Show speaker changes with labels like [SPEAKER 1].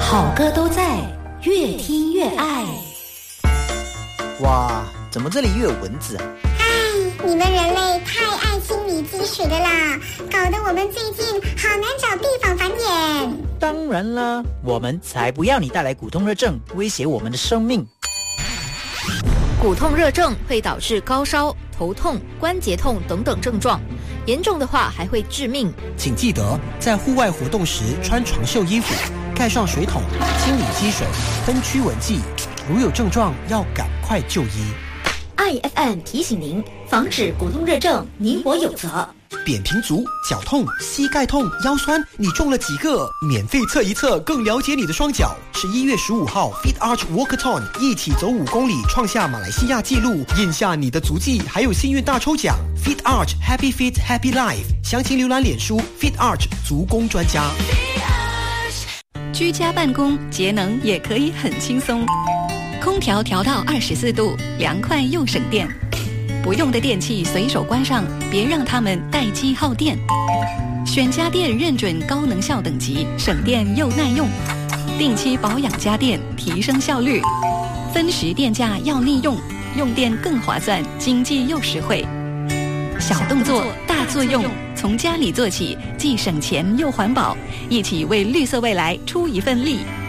[SPEAKER 1] 好歌都在，越听越爱。
[SPEAKER 2] 哇，怎么这里又有蚊子啊？
[SPEAKER 3] 你们人类太爱清理积水的啦，搞得我们最近好难找地方繁衍。
[SPEAKER 2] 当然啦，我们才不要你带来骨痛热症，威胁我们的生命。
[SPEAKER 4] 骨痛热症会导致高烧、头痛、关节痛等等症状，严重的话还会致命。
[SPEAKER 5] 请记得在户外活动时穿长袖衣服，盖上水桶，清理积水，喷驱蚊剂。如有症状，要赶快就医。
[SPEAKER 1] IFM 提醒您，防止骨痛热症，你我有责。
[SPEAKER 5] 扁平足、脚痛、膝盖痛、腰酸，你中了几个？免费测一测，更了解你的双脚。11月15号 Fit Arch Walkathon 一起走5公里，创下马来西亚纪录，印下你的足迹，还有幸运大抽奖。Fit Arch Happy Fit Happy Life， 详情浏览脸书 Fit Arch 足工专家。
[SPEAKER 6] 居家办公节能也可以很轻松，空调调到24度，凉快又省电。不用的电器随手关上，别让它们待机耗电。选家电认准高能效等级，省电又耐用。定期保养家电，提升效率。分时电价要利用，用电更划算，经济又实惠。小动作大作用，从家里做起，既省钱又环保，一起为绿色未来出一份力。